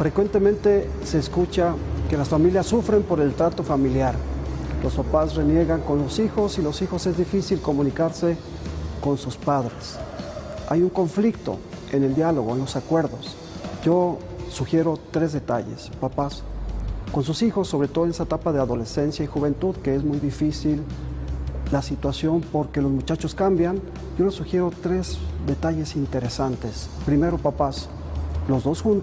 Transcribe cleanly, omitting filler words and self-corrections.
Frecuentemente se escucha que las familias sufren por el trato familiar. Los papás reniegan con los hijos y los hijos es difícil comunicarse con sus padres. Hay un conflicto en el diálogo, en los acuerdos. Yo sugiero 3 detalles. Papás, con sus hijos, sobre todo en esa etapa de adolescencia y juventud, que es muy difícil la situación porque los muchachos cambian, yo les sugiero 3 detalles interesantes. Primero, papás, los dos juntos.